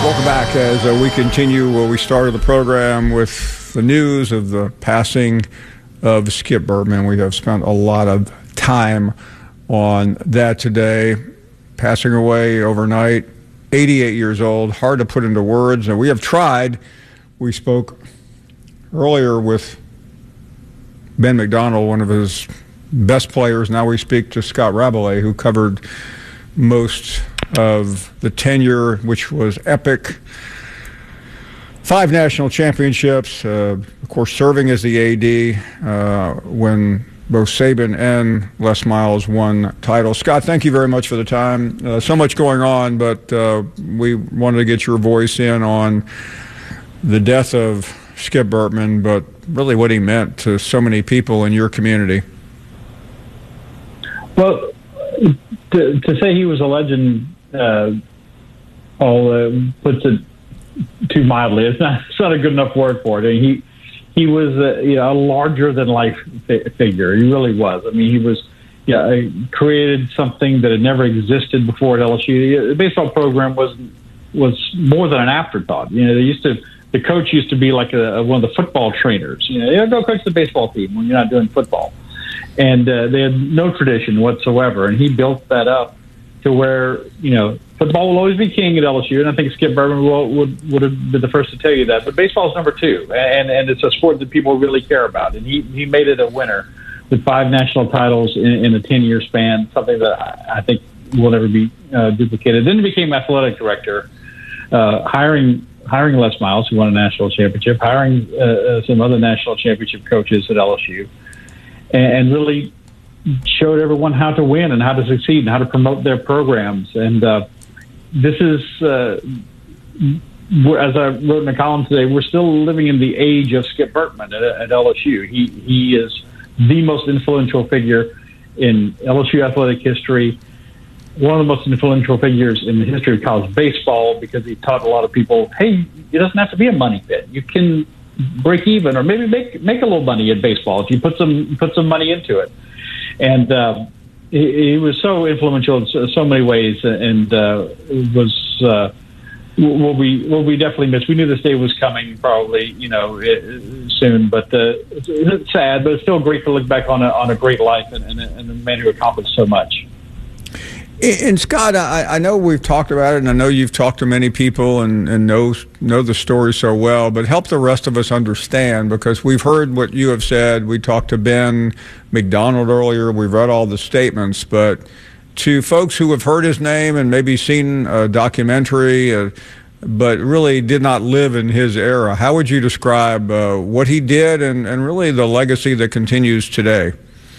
Welcome back as we continue where we started the program with the news of the passing of Skip Bertman. We have spent a lot of time on that today. Passing away overnight, 88 years old, hard to put into words. And we have tried. We spoke earlier with Ben McDonald, one of his best players. Now we speak to Scott Rabelais, who covered most of the tenure, which was epic. 5 national championships, of course, serving as the AD when both Saban and Les Miles won titles. Scott, thank you very much for the time. So much going on, but we wanted to get your voice in on the death of Skip Bertman, but really what he meant to so many people in your community. Well, to say he was a legend, Paul, puts it too mildly. It's not a good enough word for it. He was a larger than life figure. He really was. I mean, he was created something that had never existed before at LSU. The baseball program was more than an afterthought. The coach used to be like one of the football trainers. Go coach the baseball team when you're not doing football. And they had no tradition whatsoever. And he built that up to where, football will always be king at LSU. And I think Skip Bertman would have been the first to tell you that. But baseball is number 2. And it's a sport that people really care about. And he made it a winner with 5 national titles in a 10-year span, something that I think will never be duplicated. Then he became athletic director, hiring Les Miles, who won a national championship, hiring some other national championship coaches at LSU, and really showed everyone how to win and how to succeed and how to promote their programs. And this is, as I wrote in a column today, we're still living in the age of Skip Bertman at LSU. He is the most influential figure in LSU athletic history, one of the most influential figures in the history of college baseball, because he taught a lot of people, hey, it doesn't have to be a money pit. You can break even or maybe make a little money in baseball if you put some money into it. And he was so influential in so many ways, and will be definitely missed. We knew this day was coming, probably soon, but it's sad, but it's still great to look back on a great life and a man who accomplished so much. And Scott, I know we've talked about it, and I know you've talked to many people and know the story so well, but help the rest of us understand, because we've heard what you have said. We talked to Ben McDonald earlier. We've read all the statements, but to folks who have heard his name and maybe seen a documentary, but really did not live in his era, how would you describe what he did and really the legacy that continues today?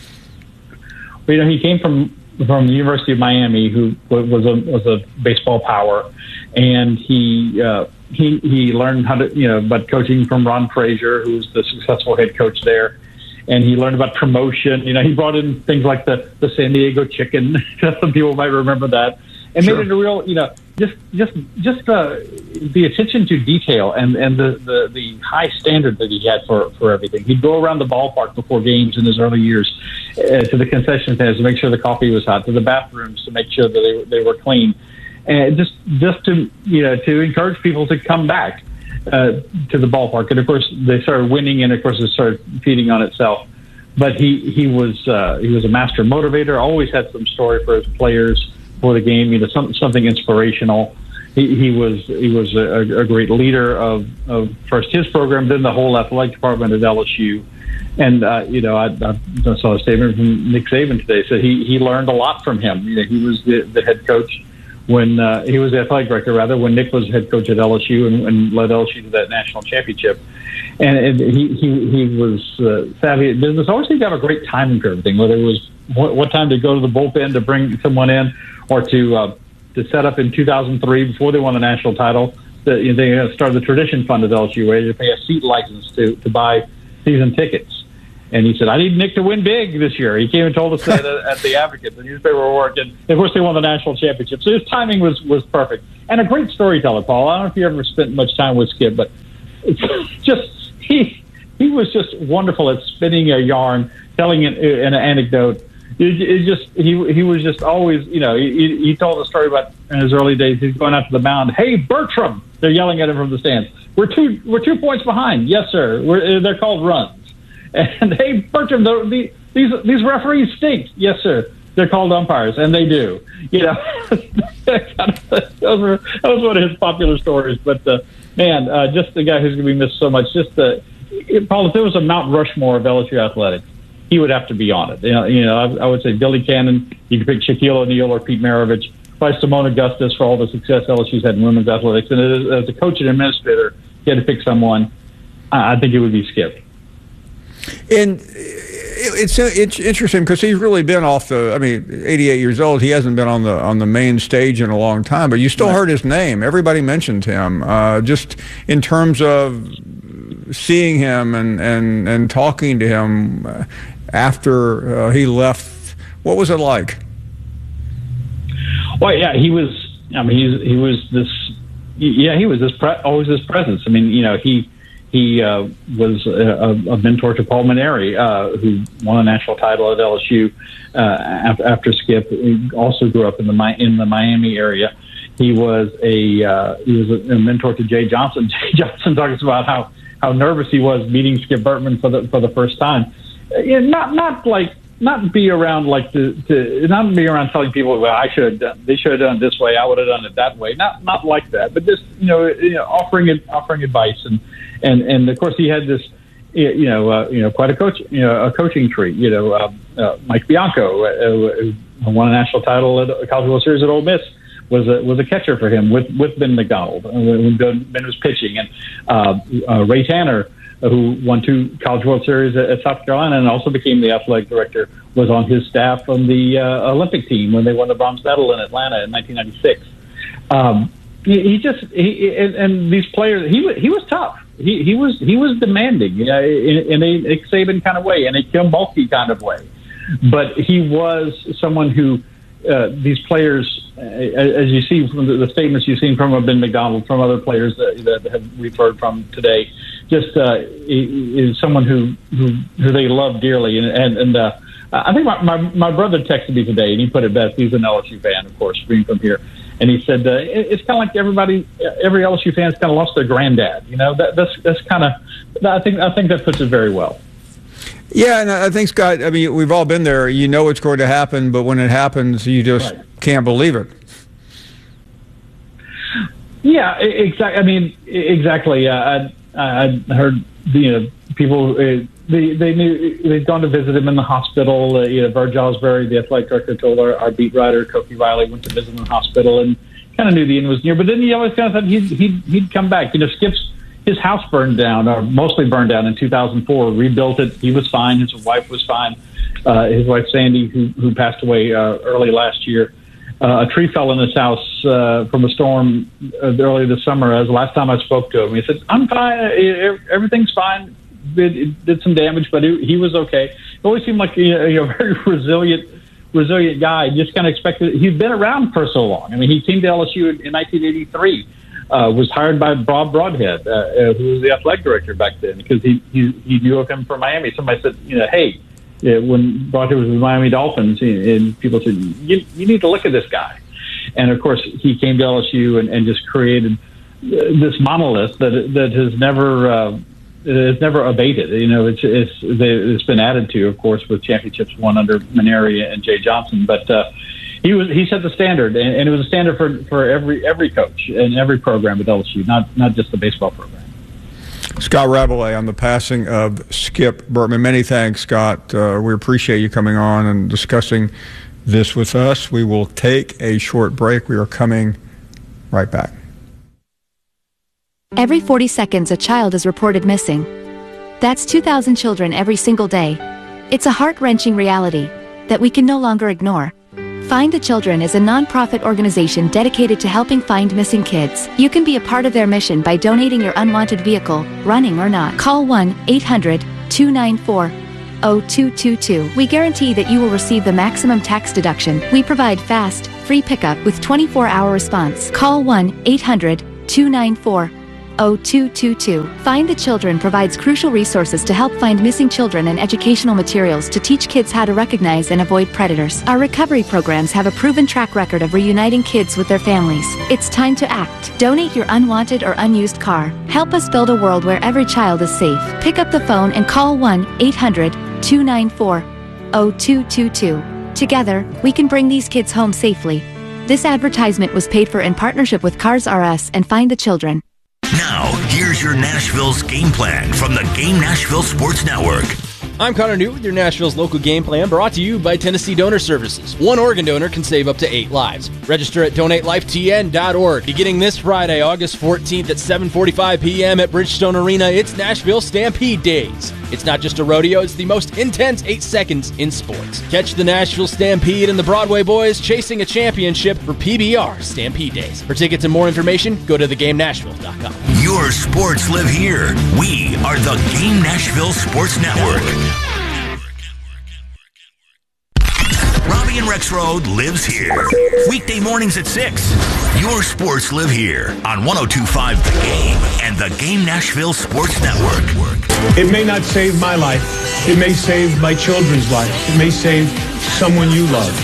Well, he came from the University of Miami, who was a baseball power, and he learned how to about coaching from Ron Frazier, who's the successful head coach there, and he learned about promotion. He brought in things like the San Diego Chicken. Some people might remember that, and sure. Made it a real just the attention to detail and the high standard that he had for everything. He'd go around the ballpark before games in his early years to the concession stands to make sure the coffee was hot, to the bathrooms to make sure that they were clean, and just to encourage people to come back to the ballpark. And of course they started winning, and of course it started feeding on itself. But he was a master motivator. Always had some story for his players for the game, something inspirational. He was a great leader of first his program, then the whole athletic department at LSU. And I saw a statement from Nick Saban today. So he learned a lot from him. He was the head coach when he was the athletic director, rather, when Nick was head coach at LSU and led LSU to that national championship. And he was savvy at business. Always seemed to have a great timing for everything, whether it was what time to go to the bullpen to bring someone in, or to set up in 2003 before they won the national title. They started the tradition fund at LSU, where you pay a seat license to buy season tickets. And he said, I need Nick to win big this year. He came and told us that at the Advocate, the newspaper we're working. Of course, they won the national championship. So his timing was perfect. And a great storyteller, Paul. I don't know if you ever spent much time with Skip, but it's just he was just wonderful at spinning a yarn, telling an anecdote, He was just always, he told a story about in his early days. He's going out to the mound. Hey, Bertram! They're yelling at him from the stands. We're 2 points behind. Yes, sir. They're called runs. And hey, Bertram, these referees stink. Yes, sir. They're called umpires, and they do. That was one of his popular stories. But man, just the guy who's going to be missed so much. Paul, if there was a Mount Rushmore of LSU athletics, he would have to be on it. I would say Billy Cannon. You could pick Shaquille O'Neal or Pete Maravich. Probably Simone Augustus for all the success LSU's had in women's athletics. And as a coach and administrator, you had to pick someone. I think it would be Skip. And it's interesting because he's really been off 88 years old. He hasn't been on the main stage in a long time, but you still heard his name. Everybody mentioned him. Just in terms of seeing him and talking to him after he left, what was it like? Well, yeah, he was. He was this. Yeah, he was always this presence. He was a mentor to Paul Mainieri, who won a national title at LSU after Skip. He also grew up in the Miami area. He was a mentor to Jay Johnson. Jay Johnson talks about how nervous he was meeting Skip Bertman for the first time. Not be around telling people, well, they should have done it this way, I would have done it that way. Not like that, but just offering advice and of course he had this quite a coaching tree. Mike Bianco, who won a national title at a College World Series at Ole Miss, was a catcher for him with Ben McDonald when Ben was pitching, and Ray Tanner, who won 2 College World Series at South Carolina and also became the athletic director, was on his staff on the Olympic team when they won the bronze medal in Atlanta in 1996. And these players, he was tough. He was demanding, in a Nick Saban kind of way, in a Kim Mulkey kind of way. But he was someone who these players, as you see from the statements you've seen from Ben McDonald, from other players that we've heard from today, just is someone who they love dearly. And I think my brother texted me today, and he put it best. He's an LSU fan, of course, being from here. And he said, it's kind of like every LSU fan's kind of lost their granddad. That's kind of, I think that puts it very well. Yeah, and I think, Scott, we've all been there. You know it's going to happen, but when it happens, you just can't believe it. Yeah, exactly. Exactly. I heard, people, they knew they'd gone to visit him in the hospital. Verge Osbury, the athletic director, told our beat writer, Koki Riley, went to visit him in the hospital and kind of knew the end was near. But then he always kind of thought he'd come back. His house burned down, or mostly burned down in 2004, rebuilt it. He was fine. His wife was fine. His wife, Sandy, who passed away early last year. A tree fell in his house from a storm early this summer. As the last time I spoke to him, he said, "I'm fine. Everything's fine. It did some damage, but he was okay." He always seemed like a very resilient guy. Just kind of expected. He'd been around for so long. He came to LSU in 1983. Was hired by Bob Broadhead, who was the athletic director back then, because he knew of him from Miami. Somebody said, hey, when Broadhead was with the Miami Dolphins, and people said, you need to look at this guy. And of course, he came to LSU and just created this monolith that has never abated. It's been added to, of course, with championships won under Mainieri and Jay Johnson, but. He set the standard, and it was a standard for every coach and every program at LSU, not just the baseball program. Scott Rabalais on the passing of Skip Bertman. Many thanks, Scott. We appreciate you coming on and discussing this with us. We will take a short break. We are coming right back. Every 40 seconds, a child is reported missing. That's 2,000 children every single day. It's a heart-wrenching reality that we can no longer ignore. Find the Children is a non-profit organization dedicated to helping find missing kids. You can be a part of their mission by donating your unwanted vehicle, running or not. Call 1-800-294-0222. We guarantee that you will receive the maximum tax deduction. We provide fast, free pickup with 24-hour response. Call 1-800-294-0222. 0222. Find the Children provides crucial resources to help find missing children and educational materials to teach kids how to recognize and avoid predators. Our recovery programs have a proven track record of reuniting kids with their families. It's time to act. Donate your unwanted or unused car. Help us build a world where every child is safe. Pick up the phone and call 1-800-294-0222. Together, we can bring these kids home safely. This advertisement was paid for in partnership with Cars R Us and Find the Children. Now, here's your Nashville's game plan from the Game Nashville Sports Network. I'm Connor New with your Nashville's local game plan, brought to you by Tennessee Donor Services. One organ donor can save up to 8 lives. Register at DonateLifeTN.org. Beginning this Friday, August 14th at 7:45 p.m. at Bridgestone Arena, it's Nashville Stampede Days. It's not just a rodeo, it's the most intense 8 seconds in sports. Catch the Nashville Stampede and the Broadway Boys chasing a championship for PBR Stampede Days. For tickets and more information, go to thegamenashville.com. Your sports live here. We are the Game Nashville Sports Network. Robbie and Rexroad lives here. Weekday mornings at 6. Your sports live here on 102.5 The Game and the Game Nashville Sports Network. It may not save my life. It may save my children's life. It may save someone you love.